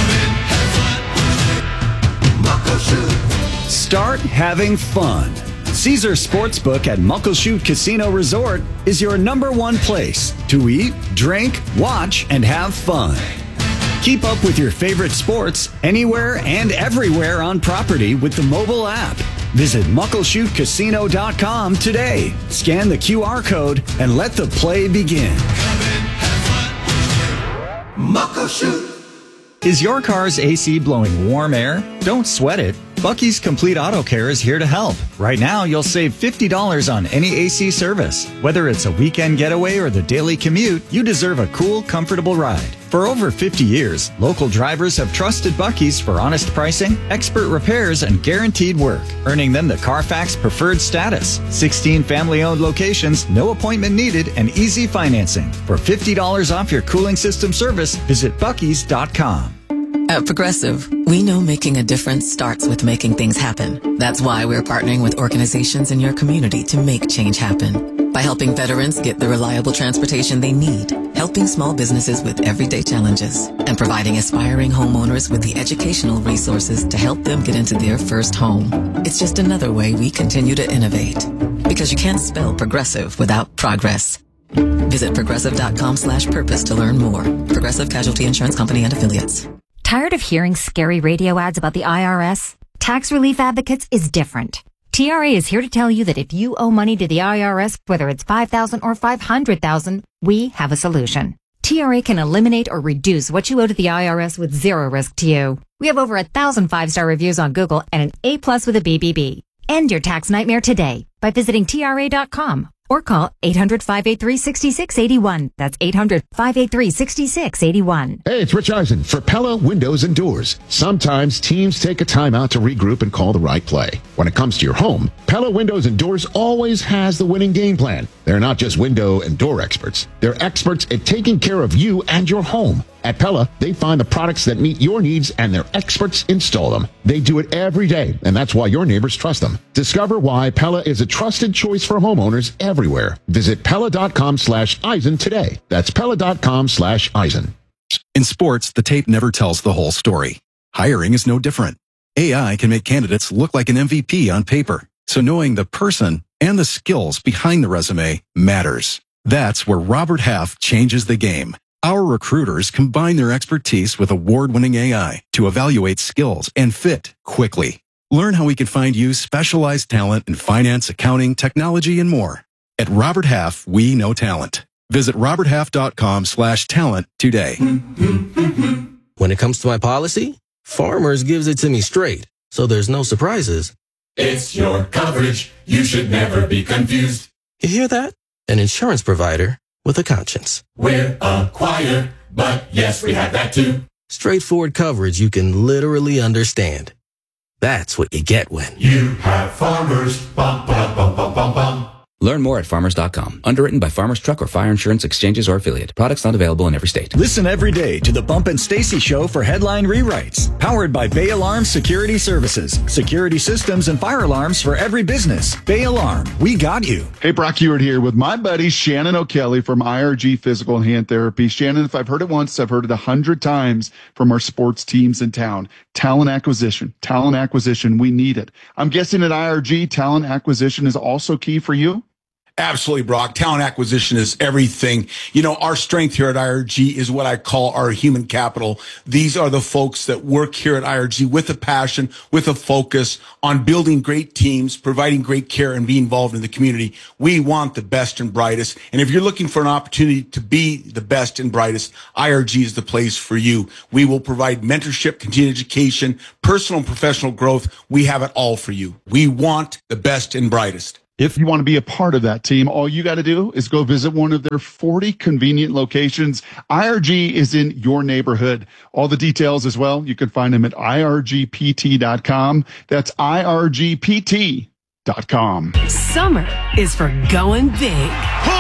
Start having fun. Caesar Sportsbook at Muckleshoot Casino Resort is your number one place to eat, drink, watch, and have fun. Keep up with your favorite sports anywhere and everywhere on property with the mobile app. Visit muckleshoot casino dot com today. Scan the Q R code and let the play begin. Muckleshoot. Is your car's A C blowing warm air? Don't sweat it. Bucky's Complete Auto Care is here to help. Right now, you'll save fifty dollars on any A C service. Whether it's a weekend getaway or the daily commute, you deserve a cool, comfortable ride. For over fifty years, local drivers have trusted Bucky's for honest pricing, expert repairs, and guaranteed work, earning them the Carfax Preferred status. sixteen family-owned locations, no appointment needed, and easy financing. For fifty dollars off your cooling system service, visit buckys dot com. At Progressive, we know making a difference starts with making things happen. That's why we're partnering with organizations in your community to make change happen. By helping veterans get the reliable transportation they need, helping small businesses with everyday challenges, and providing aspiring homeowners with the educational resources to help them get into their first home. It's just another way we continue to innovate. Because you can't spell progressive without progress. Visit progressive dot com slash purpose to learn more. Progressive Casualty Insurance Company and Affiliates. Tired of hearing scary radio ads about the I R S? Tax Relief Advocates is different. T R A is here to tell you that if you owe money to the I R S, whether it's five thousand dollars or five hundred thousand dollars, we have a solution. T R A can eliminate or reduce what you owe to the I R S with zero risk to you. We have over a thousand five-star reviews on Google and an A plus with a B B B. End your tax nightmare today by visiting T R A dot com. Or call eight hundred, five eight three, six six eight one. That's eight hundred, five eight three, six six eight one. Hey, it's Rich Eisen for Pella Windows and Doors. Sometimes teams take a timeout to regroup and call the right play. When it comes to your home, Pella Windows and Doors always has the winning game plan. They're not just window and door experts. They're experts at taking care of you and your home. At Pella, they find the products that meet your needs and their experts install them. They do it every day, and that's why your neighbors trust them. Discover why Pella is a trusted choice for homeowners everywhere. Visit Pella dot com slash Eisen today. That's Pella dot com slash Eisen. In sports, the tape never tells the whole story. Hiring is no different. A I can make candidates look like an M V P on paper. So knowing the person and the skills behind the resume matters. That's where Robert Half changes the game. Our recruiters combine their expertise with award-winning A I to evaluate skills and fit quickly. Learn how we can find you specialized talent in finance, accounting, technology, and more. At Robert Half, we know talent. Visit robert half dot com slash talent today. When it comes to my policy, Farmers gives it to me straight, so there's no surprises. It's your coverage. You should never be confused. You hear that? An insurance provider with a conscience. We're a choir, but yes, we have that too. Straightforward coverage you can literally understand. That's what you get when you have Farmers. Bum, bum, bum, bum, bum, bum. Learn more at farmers dot com. Underwritten by Farmers Truck or Fire Insurance Exchanges or Affiliate. Products not available in every state. Listen every day to the Bump and Stacy Show for headline rewrites. Powered by Bay Alarm Security Services. Security systems and fire alarms for every business. Bay Alarm. We got you. Hey, Brock Ewart here with my buddy Shannon O'Kelly from I R G Physical and Hand Therapy. Shannon, if I've heard it once, I've heard it a hundred times from our sports teams in town. Talent acquisition. Talent acquisition. We need it. I'm guessing at I R G, talent acquisition is also key for you? Absolutely, Brock. Talent acquisition is everything. You know, our strength here at I R G is what I call our human capital. These are the folks that work here at I R G with a passion, with a focus on building great teams, providing great care, and being involved in the community. We want the best and brightest. And if you're looking for an opportunity to be the best and brightest, I R G is the place for you. We will provide mentorship, continued education, personal and professional growth. We have it all for you. We want the best and brightest. If you want to be a part of that team, all you got to do is go visit one of their forty convenient locations. I R G is in your neighborhood. All the details as well, you can find them at I R G P T dot com. That's I R G P T dot com. Summer is for going big.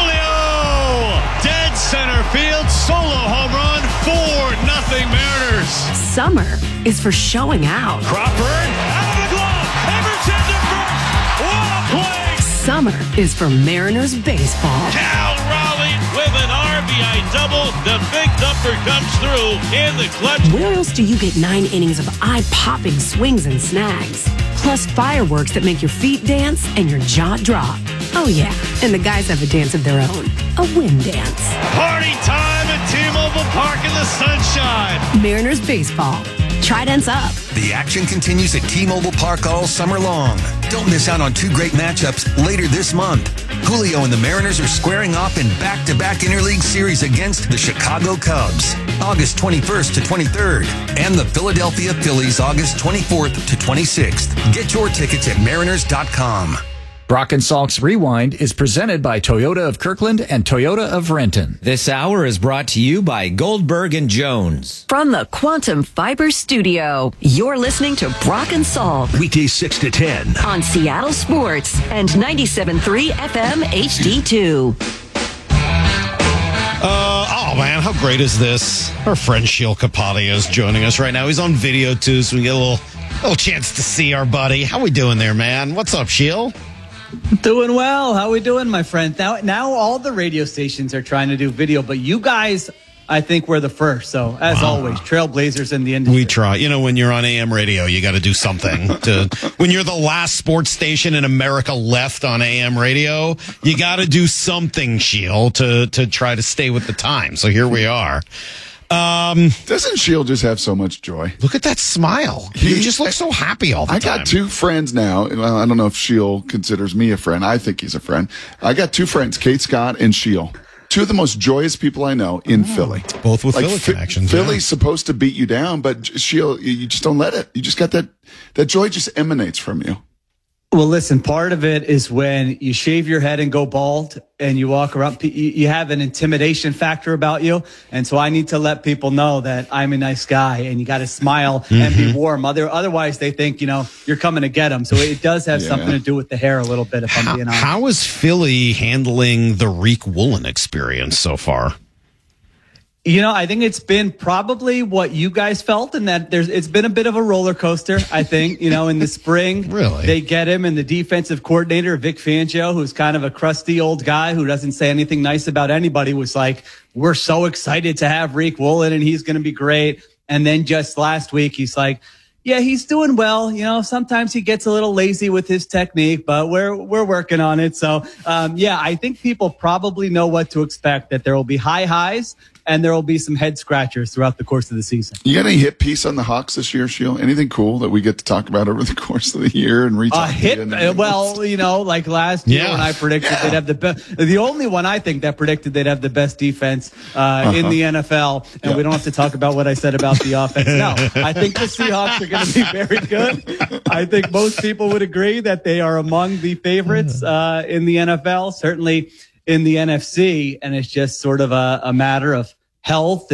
Julio! Dead center field, solo home run, four nothing Mariners. Summer is for showing out. Crawford, out of the glove, Everton to first. What a play! Summer is for Mariners baseball. Cal Raleigh with an R B I double. The big thumper comes through in the clutch. Where else do you get nine innings of eye-popping swings and snags? Plus fireworks that make your feet dance and your jaw drop. Oh yeah, and the guys have a dance of their own. A wind dance. Party time at T-Mobile Park in the sunshine. Mariners baseball. Trident's up. The action continues at T-Mobile Park all summer long. Don't miss out on two great matchups later this month. Julio and the Mariners are squaring off in back-to-back interleague series against the Chicago Cubs, August twenty-first to twenty-third, and the Philadelphia Phillies, August twenty-fourth to twenty-sixth. Get your tickets at mariners dot com. Brock and Salk's Rewind is presented by Toyota of Kirkland and Toyota of Renton. This hour is brought to you by Goldberg and Jones. From the Quantum Fiber Studio, you're listening to Brock and Salk. Weekdays six to ten. On Seattle Sports and ninety-seven point three F M H D two. Uh, oh, man, how great is this? Our friend Sheil Kapadia is joining us right now. He's on video, too, so we get a little, little chance to see our buddy. How we doing there, man? What's up, Sheil? Doing well. How we doing, my friend? Now, now all the radio stations are trying to do video, but you guys, I think, were the first. So, as wow. always, trailblazers in the industry. We try. You know, when you're on A M radio, you got to do something. to When you're the last sports station in America left on A M radio, you got to do something, Sheil, to to try to stay with the time. So here we are. Um, Doesn't Sheil just have so much joy? Look at that smile. He, you just look so happy all the I time. I got two friends now. Well, I don't know if Sheil considers me a friend. I think he's a friend. I got two friends, Kate Scott and Sheil. Two of the most joyous people I know in oh, Philly. Both with like, Philly F- connections. Philly's yeah. supposed to beat you down, but Sheil, you just don't let it. You just got that, that joy just emanates from you. Well, listen, part of it is when you shave your head and go bald and you walk around, you have an intimidation factor about you. And so I need to let people know that I'm a nice guy and you got to smile mm-hmm. and be warm. Other, otherwise, they think, you know, you're coming to get them. So it does have yeah. something to do with the hair a little bit, if how, I'm being honest. How is Philly handling the Rick Woolen experience so far? You know, I think it's been probably what you guys felt, and that there's it's been a bit of a roller coaster. I think, you know, in the spring, really, they get him, and the defensive coordinator Vic Fangio, who's kind of a crusty old guy who doesn't say anything nice about anybody, was like, "We're so excited to have Rick Woolen, and he's going to be great." And then just last week, he's like, "Yeah, he's doing well. You know, sometimes he gets a little lazy with his technique, but we're we're working on it." So, um, yeah, I think people probably know what to expect. That there will be high highs. And there will be some head scratchers throughout the course of the season. You got any hit piece on the Hawks this year, Sheil? Anything cool that we get to talk about over the course of the year and reach? Uh, hit, well, you know, like last year yeah. when I predicted yeah. they'd have the best. The only one I think that predicted they'd have the best defense uh, uh-huh. in the N F L. And yeah. we don't have to talk about what I said about the offense. No, I think the Seahawks are going to be very good. I think most people would agree that they are among the favorites uh, in the N F L, certainly in the N F C. And it's just sort of a, a matter of health and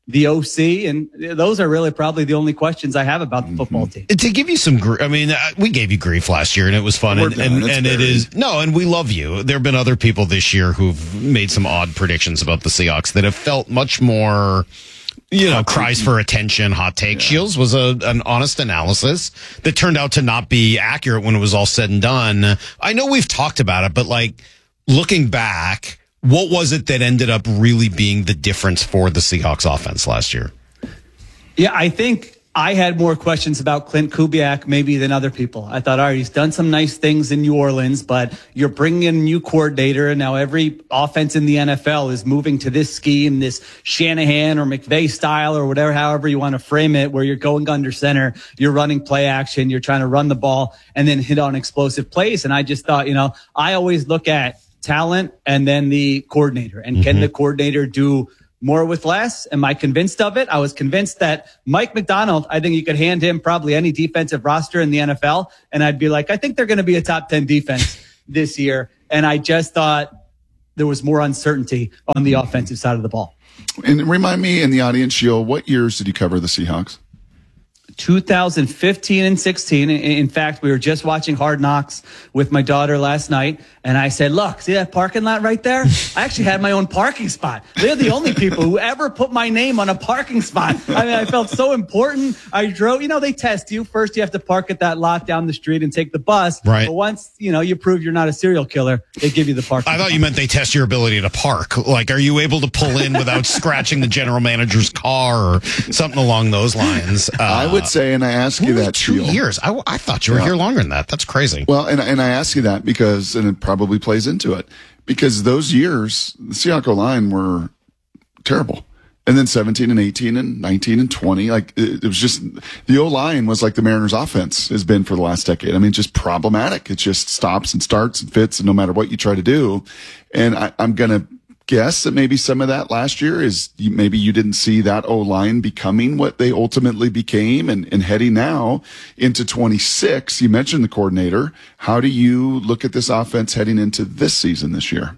the O C, and those are really probably the only questions I have about the football team. To give you some grief, I mean, uh, we gave you grief last year, and it was fun, and, and, and it is no, and we love you. There have been other people this year who've made some odd predictions about the Seahawks that have felt much more, you know, cries for attention, hot take. Yeah. Shields was a an honest analysis that turned out to not be accurate when it was all said and done. I know we've talked about it, but like looking back, what was it that ended up really being the difference for the Seahawks offense last year? Yeah, I think I had more questions about Clint Kubiak maybe than other people. I thought, all right, he's done some nice things in New Orleans, but you're bringing in a new coordinator, and now every offense in the N F L is moving to this scheme, this Shanahan or McVay style or whatever, however you want to frame it, where you're going under center, you're running play action, you're trying to run the ball and then hit on explosive plays. And I just thought, you know, I always look at talent and then the coordinator, and mm-hmm. can the coordinator do more with less? Am I convinced of it? I was convinced that Mike Macdonald, I think you could hand him probably any defensive roster in the N F L, and I'd be like, I think they're going to be a top ten defense this year. And I just thought there was more uncertainty on the offensive side of the ball. And remind me in the audience, Sheil, what years did you cover the Seahawks? two thousand fifteen and sixteen. In fact, we were just watching Hard Knocks with my daughter last night, and I said, look, see that parking lot right there? I actually had my own parking spot. They're the only people who ever put my name on a parking spot. I mean, I felt so important. I drove, you know, they test you. First, you have to park at that lot down the street and take the bus. Right. But once, you know, you prove you're not a serial killer, they give you the parking I thought spot. You meant they test your ability to park. Like, are you able to pull in without scratching the general manager's car or something along those lines? Uh, I would say, and I ask you that, two Sheil. years. I, I thought you were Yeah. here longer than that. That's crazy. Well, and and I ask you that because, and it probably plays into it, because those years, the Seahawks line were terrible. And then seventeen and eighteen and nineteen and twenty, like it, it was just, the O-line was like the Mariners offense has been for the last decade. I mean, just problematic. It just stops and starts and fits, and no matter what you try to do. And I, I'm going to guess that maybe some of that last year is you, maybe you didn't see that O-line becoming what they ultimately became, and, and heading now into twenty-six. You mentioned the coordinator. How do you look at this offense heading into this season this year?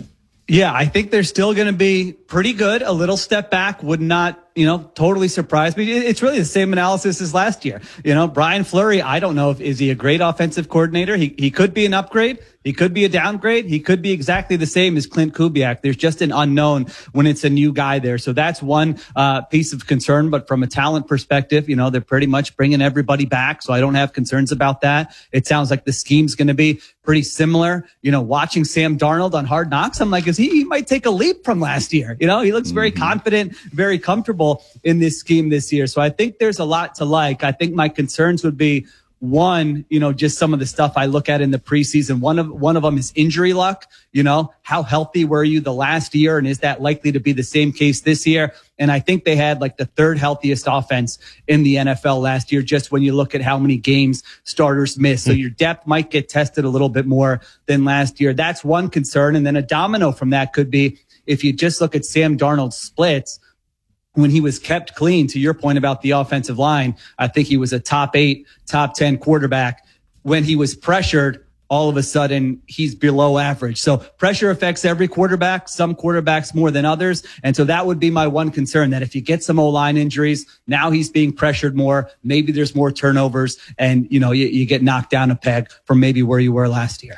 Yeah, I think they're still going to be pretty good. A little step back would not, you know, totally surprise me. It's really the same analysis as last year. You know, Brian Fleury, I don't know if is he a great offensive coordinator. He he could be an upgrade. He could be a downgrade. He could be exactly the same as Clint Kubiak. There's just an unknown when it's a new guy there. So that's one uh, piece of concern. But from a talent perspective, you know, they're pretty much bringing everybody back. So I don't have concerns about that. It sounds like the scheme's going to be pretty similar. You know, watching Sam Darnold on Hard Knocks, I'm like, is he, he might take a leap from last year. You know, he looks very mm-hmm. confident, very comfortable in this scheme this year. So I think there's a lot to like. I think my concerns would be, one, you know, just some of the stuff I look at in the preseason. One of one of them is injury luck. You know, how healthy were you the last year, and is that likely to be the same case this year? And I think they had like the third healthiest offense in the N F L last year, just when you look at how many games starters miss. So your depth might get tested a little bit more than last year. That's one concern. And then a domino from that could be if you just look at Sam Darnold's splits. When he was kept clean, to your point about the offensive line, I think he was a top eight, top ten quarterback. When he was pressured, all of a sudden he's below average. So pressure affects every quarterback, some quarterbacks more than others. And so that would be my one concern, that if you get some O-line injuries, now he's being pressured more. Maybe there's more turnovers, and, you know, you, you get knocked down a peg from maybe where you were last year.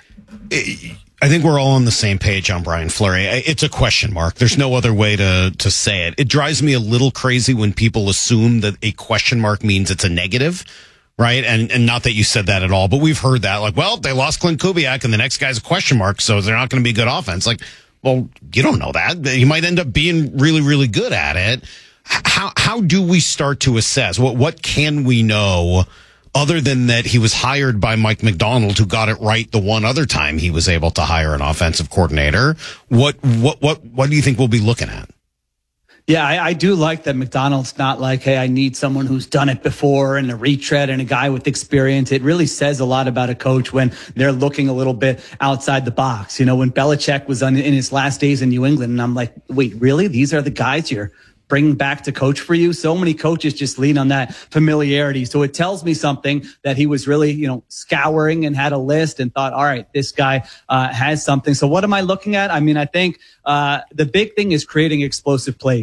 I think we're all on the same page on Brian Fleury. It's a question mark. There's no other way to, to say it. It drives me a little crazy when people assume that a question mark means it's a negative, right? And and not that you said that at all, but we've heard that. Like, well, they lost Clint Kubiak and the next guy's a question mark, so they're not going to be good offense. Like, well, you don't know that. You might end up being really, really good at it. How how do we start to assess? What what can we know other than that he was hired by Mike Macdonald, who got it right the one other time he was able to hire an offensive coordinator? What what what what do you think we'll be looking at? Yeah, I, I do like that Macdonald's not like, hey, I need someone who's done it before and a retread and a guy with experience. It really says a lot about a coach when they're looking a little bit outside the box. You know, when Belichick was on, in his last days in New England, and I'm like, wait, really? These are the guys you're bringing back to coach for you? So many coaches just lean on that familiarity. So it tells me something that he was really, you know, scouring and had a list and thought, all right, this guy uh, has something. So what am I looking at? I mean, I think uh, the big thing is creating explosive plays.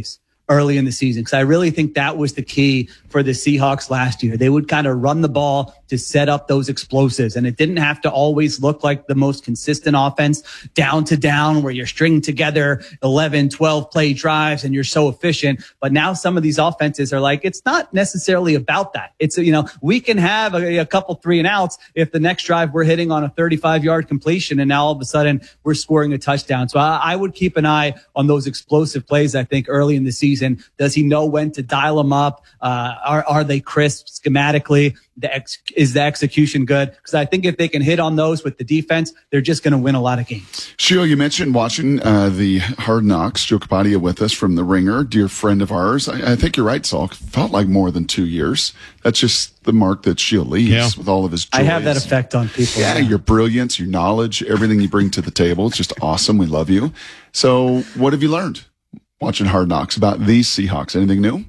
early in the season, because I really think that was the key for the Seahawks last year. They would kind of run the ball to set up those explosives, and it didn't have to always look like the most consistent offense down to down where you're stringing together eleven, twelve play drives and you're so efficient. But now some of these offenses are like, it's not necessarily about that. It's, you know, we can have a, a couple three and outs if the next drive we're hitting on a thirty-five yard completion and now all of a sudden we're scoring a touchdown. So I, I would keep an eye on those explosive plays, I think, early in the season. Does he know when to dial them up? Uh, are, are they crisp schematically? The ex- is the execution good? Because I think if they can hit on those with the defense, they're just going to win a lot of games. Sheil, you mentioned watching uh, the Hard Knocks. Joe Kapadia with us from The Ringer, dear friend of ours. I, I think you're right, Saul. Felt like more than two years. That's just the mark that Sheil leaves yeah. with all of his joys. I have that effect on people. Yeah, yeah, your brilliance, your knowledge, everything you bring to the table. It's just awesome. We love you. So what have you learned watching Hard Knocks about these Seahawks? Anything new?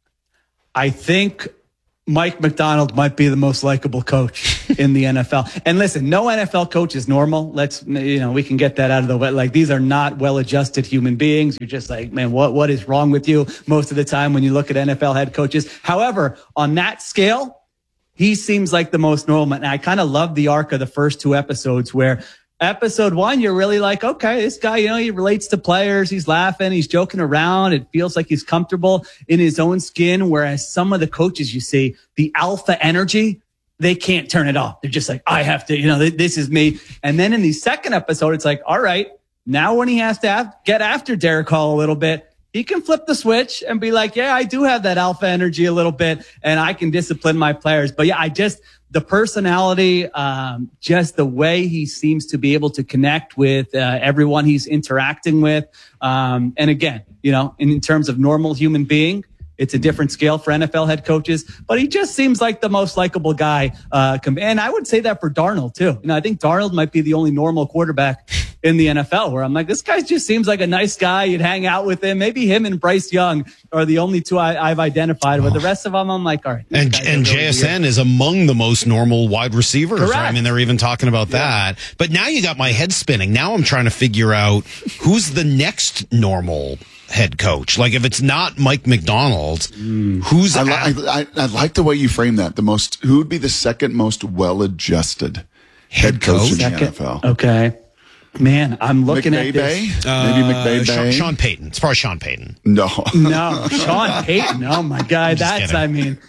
I think Mike Macdonald might be the most likable coach in the N F L. And listen, no N F L coach is normal. Let's, you know, we can get that out of the way. Like, these are not well-adjusted human beings. You're just like, man, what, what is wrong with you most of the time when you look at N F L head coaches? However, on that scale, he seems like the most normal. And I kind of love the arc of the first two episodes where episode one, you're really like, okay, this guy, you know, he relates to players. He's laughing. He's joking around. It feels like he's comfortable in his own skin. Whereas some of the coaches you see, the alpha energy, they can't turn it off. They're just like, I have to, you know, this is me. And then in the second episode, it's like, all right, now when he has to have, get after Derek Hall a little bit, he can flip the switch and be like, yeah, I do have that alpha energy a little bit and I can discipline my players. But yeah, I just, the personality, um, just the way he seems to be able to connect with uh, everyone he's interacting with. Um, and again, you know, in, in terms of normal human being, it's a different scale for N F L head coaches, but he just seems like the most likable guy. Uh, and I would say that for Darnold too. You know, I think Darnold might be the only normal quarterback in the N F L where I'm like, this guy just seems like a nice guy. You'd hang out with him. Maybe him and Bryce Young are the only two I, I've identified. But the rest of them, I'm like, all right. And, and really J S N weird. Is among the most normal wide receivers. Correct. Right? I mean, they're even talking about yeah. that. But now you got my head spinning. Now I'm trying to figure out who's the next normal head coach. Like, if it's not Mike Macdonald, mm. who's I, li- I, I, I like the way you frame that. The most, who would be the second most well-adjusted head, head coach, coach in second? the N F L? Okay. Man, I'm looking McVay at this. Bay? Uh, Maybe McVay Sean, Bay? Sean Payton. It's probably Sean Payton. No. No, Sean Payton. Oh, my God. That's, kidding. I mean,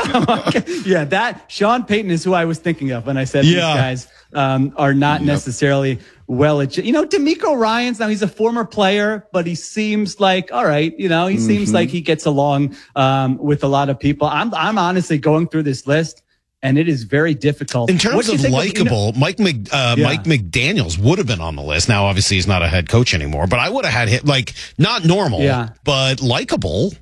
yeah, that, Sean Payton is who I was thinking of when I said yeah. these guys um, are not yep. necessarily well, you know, D'Amico Ryans, now he's a former player, but he seems like, all right, you know, he mm-hmm. seems like he gets along um, with a lot of people. I'm, I'm honestly going through this list, and it is very difficult. In terms of likable, you know, Mike Mc, uh, yeah. Mike McDaniels would have been on the list. Now, obviously, he's not a head coach anymore, but I would have had him, like, not normal, yeah. but likable.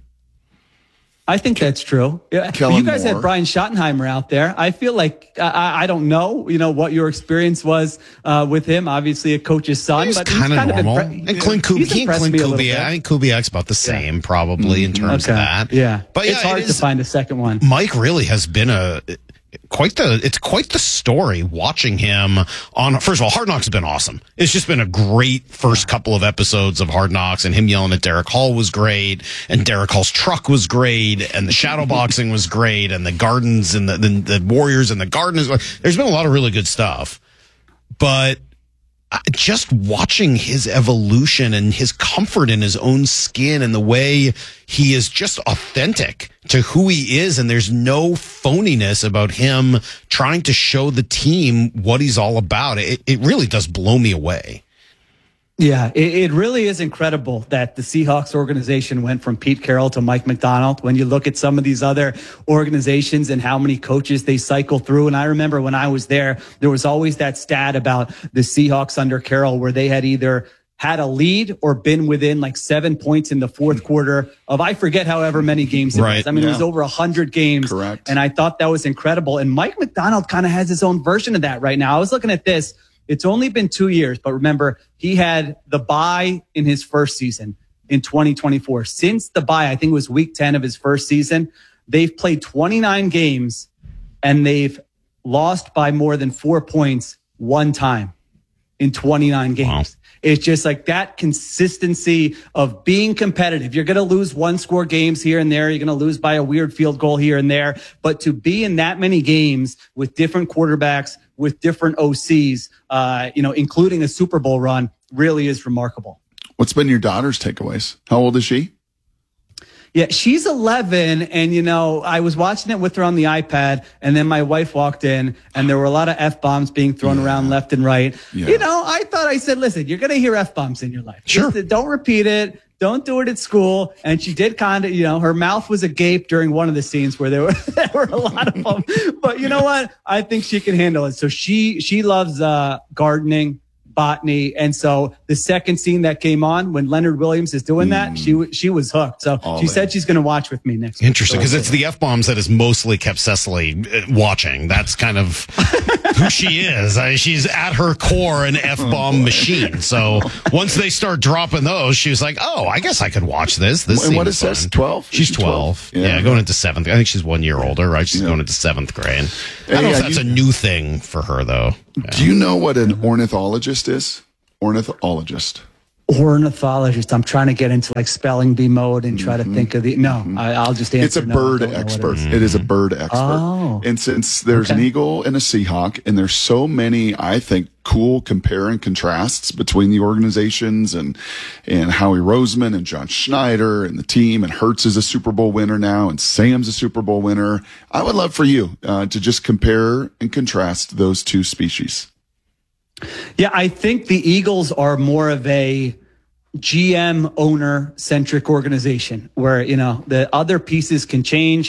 I think that's true. Yeah. You guys Moore. had Brian Schottenheimer out there. I feel like I, I don't know, you know, what your experience was uh, with him. Obviously, a coach's son, he's but kind he's of normal. Impre- and Clint Kubiak, he and Clint Kubiak, I think Kubiak's about the same, yeah. probably mm-hmm. in terms okay. of that. Yeah, but it's yeah, hard it is, to find a second one. Mike really has been a. Quite the it's quite the story watching him on. First of all, Hard Knocks has been awesome. It's just been a great first couple of episodes of Hard Knocks, and him yelling at Derek Hall was great, and Derek Hall's truck was great, and the shadow boxing was great, and the gardens and the, the the Warriors and the Gardeners. There's been a lot of really good stuff, but just watching his evolution and his comfort in his own skin and the way he is just authentic to who he is. And there's no phoniness about him trying to show the team what he's all about. It, it really does blow me away. Yeah, it, it really is incredible that the Seahawks organization went from Pete Carroll to Mike Macdonald. When you look at some of these other organizations and how many coaches they cycle through. And I remember when I was there, there was always that stat about the Seahawks under Carroll where they had either had a lead or been within like seven points in the fourth quarter of, I forget however many games it right. was. I mean, yeah. it was over a hundred games. Correct. And I thought that was incredible. And Mike Macdonald kind of has his own version of that right now. I was looking at this. It's only been two years, but remember, he had the bye in his first season in twenty twenty-four. Since the bye, I think it was week ten of his first season, they've played twenty-nine games and they've lost by more than four points one time in twenty-nine games. Wow. It's just like that consistency of being competitive. You're going to lose one score games here and there. You're going to lose by a weird field goal here and there. But to be in that many games with different quarterbacks, with different O Cs, uh, you know, including a Super Bowl run, really is remarkable. What's been your daughter's takeaways? How old is she? Yeah, she's eleven, and, you know, I was watching it with her on the iPad, and then my wife walked in, and there were a lot of F-bombs being thrown yeah. around left and right. Yeah. You know, I thought, I said, listen, you're going to hear F-bombs in your life. Sure. Just, don't repeat it. Don't do it at school. And she did kind of, you know, her mouth was agape during one of the scenes where there were, there were a lot of them. But you know what? I think she can handle it. So she she loves uh, gardening, botany, and so the second scene that came on when Leonard Williams is doing that, she she was hooked. So All she in. said she's going to watch with me next. Interesting, because it's the F-bombs that has mostly kept Cecily watching. That's kind of who she is. I, she's at her core an F-bomb oh, machine. So once they start dropping those, she was like, "Oh, I guess I could watch this." This and what is this? Twelve? She's twelve. Yeah. yeah, going into seventh. I think she's one year older, right? She's yeah. going into seventh grade. I don't know yeah, if that's you, a new thing for her, though. Yeah. Do you know what an ornithologist is? Ornithologist. Ornithologist. I'm trying to get into like spelling bee mode and try mm-hmm. to think of the. No, mm-hmm. I, I'll just answer. It's a no, bird expert. It, it is a bird expert. Oh. And since there's okay. an eagle and a Seahawk, and there's so many, I think, cool compare and contrasts between the organizations, and and Howie Roseman and John Schneider and the team, and Hurts is a Super Bowl winner now, and Sam's a Super Bowl winner. I would love for you uh, to just compare and contrast those two species. Yeah, I think the Eagles are more of a G M owner centric organization where, you know, the other pieces can change.